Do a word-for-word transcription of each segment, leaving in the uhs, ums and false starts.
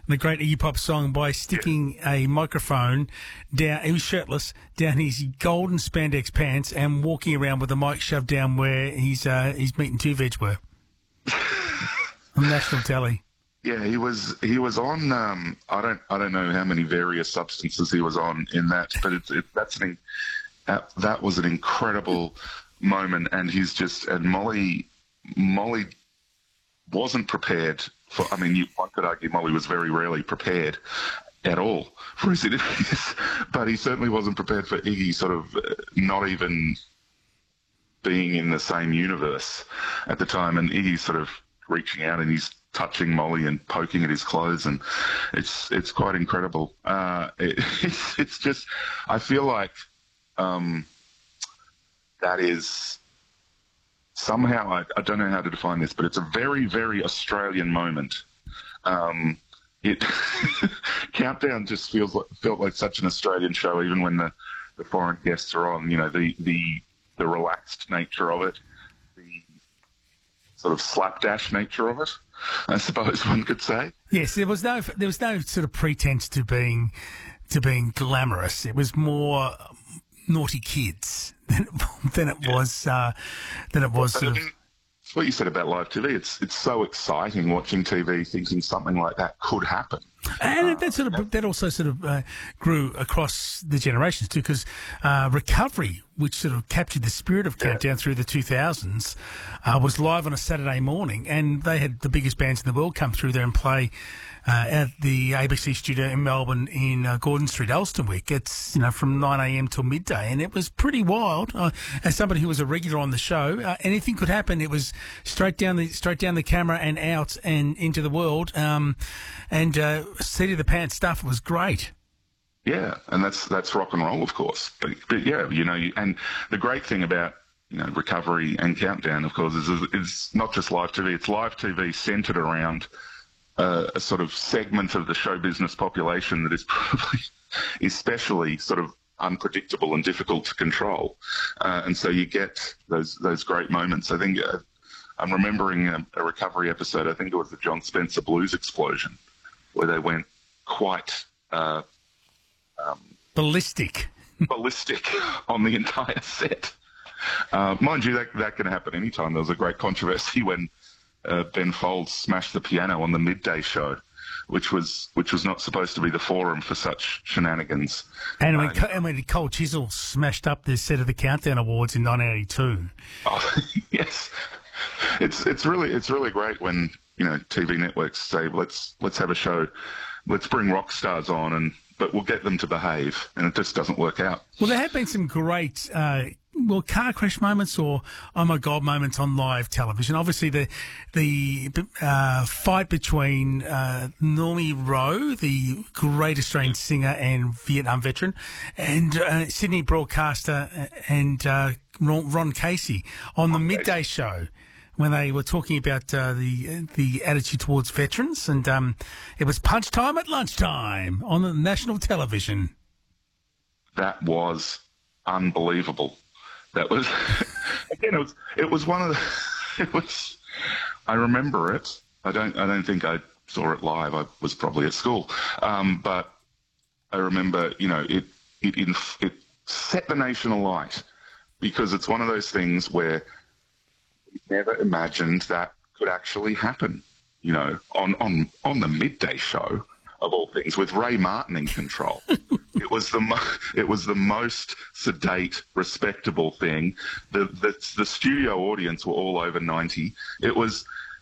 the great Iggy Pop song by sticking yeah. a microphone down, he was shirtless, down his golden spandex pants and walking around with the mic shoved down where his, uh, his meat and two veg were. On national telly. Yeah, he was he was on. Um, I don't I don't know how many various substances he was on in that, but it's it, that's an that that was an incredible moment, and he's just and Molly Molly wasn't prepared for. I mean, you, one could argue Molly was very rarely prepared at all for his interviews, but he certainly wasn't prepared for Iggy sort of uh, not even being in the same universe at the time, and Iggy sort of reaching out and he's touching Molly and poking at his clothes, and it's it's quite incredible. Uh, it, it's, it's just, I feel like um, that is somehow, I, I don't know how to define this, but it's a very, very Australian moment. Um, it Countdown just feels like, felt like such an Australian show, even when the, the foreign guests are on. You know, the the the relaxed nature of it, the sort of slapdash nature of it, I suppose one could say. Yes, there was no there was no sort of pretense to being to being glamorous. It was more naughty kids than it, than it yeah. was uh, than it was. Sort of, it's what you said about live T V. It's it's so exciting watching T V, thinking something like that could happen. And uh, that sort of that also sort of uh, grew across the generations too, because uh, Recovery, which sort of captured the spirit of Countdown yeah. through the two thousands, uh, was live on a Saturday morning, and they had the biggest bands in the world come through there and play uh, at the A B C studio in Melbourne in uh, Gordon Street, Elsternwick. It's, you know, from nine a.m. till midday, and it was pretty wild. Uh, as somebody who was a regular on the show, uh, anything could happen. It was straight down the straight down the camera and out and into the world, um, and uh, seat of the pants stuff was great. Yeah, and that's that's rock and roll, of course. But, but yeah, you know, you, and the great thing about, you know, Recovery and Countdown, of course, is, is it's not just live T V. It's live T V centred around uh, a sort of segment of the show business population that is probably especially sort of unpredictable and difficult to control. Uh, and so you get those those great moments. I think uh, I'm remembering a, a Recovery episode. I think it was the John Spencer Blues Explosion, where they went quite uh, um, ballistic, ballistic on the entire set. Uh, mind you, that that can happen anytime. There was a great controversy when uh, Ben Folds smashed the piano on the midday show, which was which was not supposed to be the forum for such shenanigans. And when, uh, and when Cole Chisel smashed up the set of the Countdown Awards in nineteen eighty-two. Oh, yes, it's it's really it's really great when, you know, T V networks say, let's let's have a show, let's bring rock stars on, and but we'll get them to behave, and it just doesn't work out. Well, there have been some great, uh, well, car crash moments or oh my god moments on live television. Obviously, the the uh, fight between uh, Normie Rowe, the great Australian singer and Vietnam veteran, and uh, Sydney broadcaster and uh, Ron, Ron Casey on the midday show, when they were talking about uh, the the attitude towards veterans, and um, it was punch time at lunchtime on the national television. That was unbelievable. That was again. It was. It was one of the. It was. I remember it. I don't. I don't think I saw it live. I was probably at school. Um, but I remember. You know, it. It. It, it set the nation alight, because it's one of those things where never imagined that could actually happen, you know, on, on, on the midday show, of all things, with Ray Martin in control. It was the mo- it was the most sedate, respectable thing. The, the the studio audience were all over ninety. It was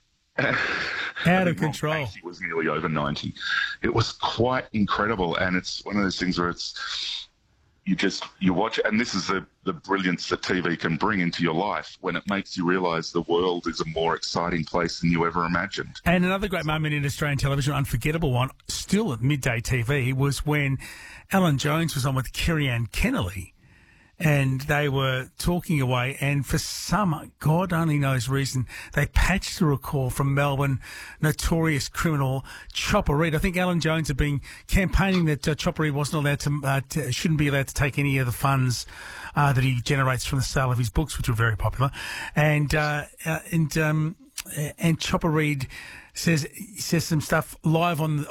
out of control. He was nearly over ninety. It was quite incredible, and it's one of those things where it's. You just, you watch it, and this is the, the brilliance that T V can bring into your life, when it makes you realise the world is a more exciting place than you ever imagined. And another great moment in Australian television, unforgettable one, still at midday T V, was when Alan Jones was on with Kerry-Anne Kennerley, and they were talking away, and for some God only knows reason, they patched through a call from Melbourne notorious criminal Chopper Read. I think Alan Jones had been campaigning that uh, Chopper Read wasn't allowed to, uh, to, shouldn't be allowed to take any of the funds uh, that he generates from the sale of his books, which were very popular. And uh, uh, and um, and Chopper Read says says some stuff live on